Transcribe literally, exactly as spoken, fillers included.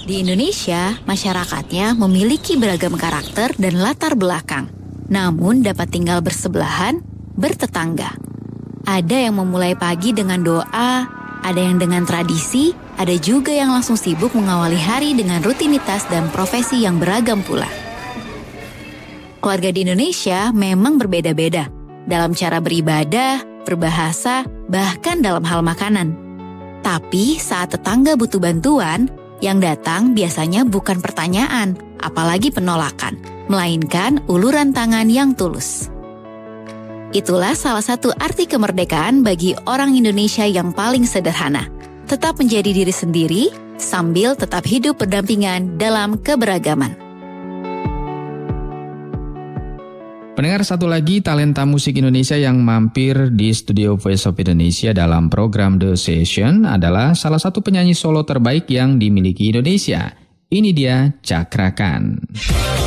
Di Indonesia, masyarakatnya memiliki beragam karakter dan latar belakang, namun dapat tinggal bersebelahan, bertetangga. Ada yang memulai pagi dengan doa, ada yang dengan tradisi, ada juga yang langsung sibuk mengawali hari dengan rutinitas dan profesi yang beragam pula. Keluarga di Indonesia memang berbeda-beda dalam cara beribadah, berbahasa, bahkan dalam hal makanan. Tapi saat tetangga butuh bantuan, yang datang biasanya bukan pertanyaan, apalagi penolakan, melainkan uluran tangan yang tulus. Itulah salah satu arti kemerdekaan bagi orang Indonesia yang paling sederhana. Tetap menjadi diri sendiri, sambil tetap hidup berdampingan dalam keberagaman. Pendengar, satu lagi talenta musik Indonesia yang mampir di studio Voice of Indonesia dalam program The Session adalah salah satu penyanyi solo terbaik yang dimiliki Indonesia. Ini dia Cakra Khan.